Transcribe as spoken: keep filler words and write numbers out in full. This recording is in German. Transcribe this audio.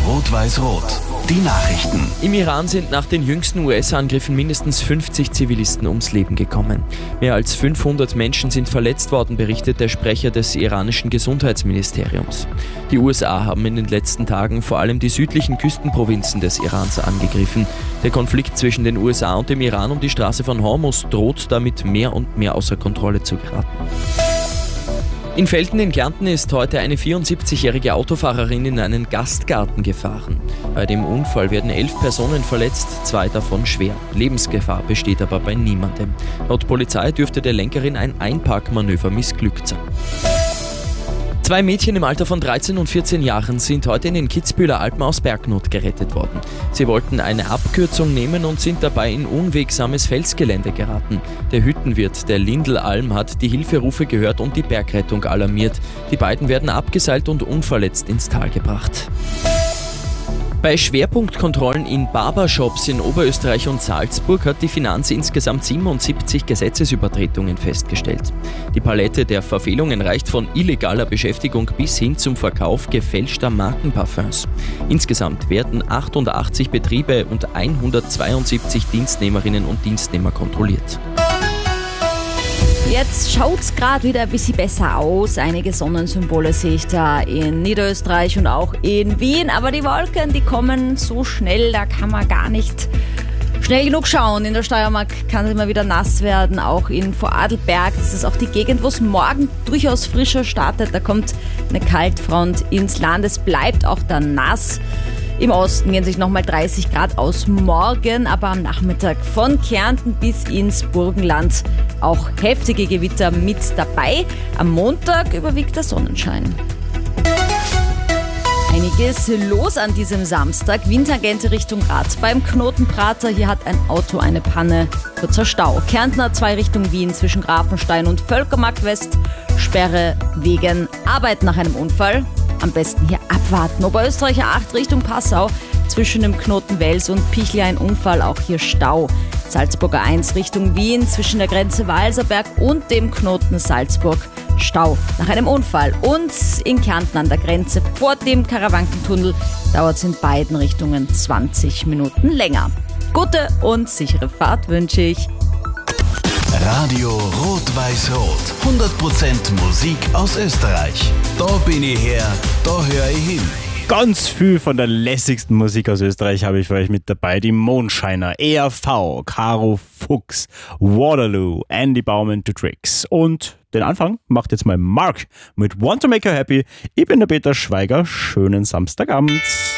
Rot-Weiß-Rot. Die Nachrichten. Im Iran sind nach den jüngsten U S-Angriffen mindestens fünfzig Zivilisten ums Leben gekommen. Mehr als fünfhundert Menschen sind verletzt worden, berichtet der Sprecher des iranischen Gesundheitsministeriums. Die U S A haben in den letzten Tagen vor allem die südlichen Küstenprovinzen des Irans angegriffen. Der Konflikt zwischen den U S A und dem Iran um die Straße von Hormuz droht damit mehr und mehr außer Kontrolle zu geraten. In Velten in Kärnten ist heute eine vierundsiebzigjährige Autofahrerin in einen Gastgarten gefahren. Bei dem Unfall werden elf Personen verletzt, zwei davon schwer. Lebensgefahr besteht aber bei niemandem. Laut Polizei dürfte der Lenkerin ein Einparkmanöver missglückt sein. Zwei Mädchen im Alter von dreizehn und vierzehn Jahren sind heute in den Kitzbüheler Alpen aus Bergnot gerettet worden. Sie wollten eine Abkürzung nehmen und sind dabei in unwegsames Felsgelände geraten. Der Hüttenwirt der Lindelalm hat die Hilferufe gehört und die Bergrettung alarmiert. Die beiden werden abgeseilt und unverletzt ins Tal gebracht. Bei Schwerpunktkontrollen in Barbershops in Oberösterreich und Salzburg hat die Finanz insgesamt siebenundsiebzig Gesetzesübertretungen festgestellt. Die Palette der Verfehlungen reicht von illegaler Beschäftigung bis hin zum Verkauf gefälschter Markenparfums. Insgesamt werden achtundachtzig Betriebe und hundertzweiundsiebzig Dienstnehmerinnen und Dienstnehmer kontrolliert. Jetzt schaut es gerade wieder ein bisschen besser aus. Einige Sonnensymbole sehe ich da in Niederösterreich und auch in Wien. Aber die Wolken, die kommen so schnell, da kann man gar nicht schnell genug schauen. In der Steiermark kann es immer wieder nass werden. Auch in Vorarlberg, das ist auch die Gegend, wo es morgen durchaus frischer startet. Da kommt eine Kaltfront ins Land. Es bleibt auch dann nass. Im Osten gehen sich nochmal dreißig Grad aus morgen, aber am Nachmittag von Kärnten bis ins Burgenland auch heftige Gewitter mit dabei. Am Montag überwiegt der Sonnenschein. Einiges los an diesem Samstag. Wien-Tangente Richtung Graz beim Knotenprater. Hier hat ein Auto eine Panne. Kurzer Stau. Kärntner zwei Richtung Wien zwischen Grafenstein und Völkermarkt West. Sperre wegen Arbeit nach einem Unfall. Am besten hier abwarten. Oberösterreicher acht Richtung Passau. Zwischen dem Knoten Wels und Pichli ein Unfall, auch hier Stau. Salzburger eins Richtung Wien zwischen der Grenze Walserberg und dem Knoten Salzburg. Stau nach einem Unfall. Und in Kärnten an der Grenze vor dem Karawankentunnel dauert es in beiden Richtungen zwanzig Minuten länger. Gute und sichere Fahrt wünsche ich. Radio Rot-Weiß-Rot. hundert Prozent Musik aus Österreich. Da bin ich her, da höre ich hin. Ganz viel von der lässigsten Musik aus Österreich habe ich für euch mit dabei. Die Mondscheiner, E R V, Caro Fuchs, Waterloo, Andy Baumann, The Tricks. Und den Anfang macht jetzt mal Mark mit Want to Make Her Happy. Ich bin der Peter Schweiger. Schönen Samstagabend.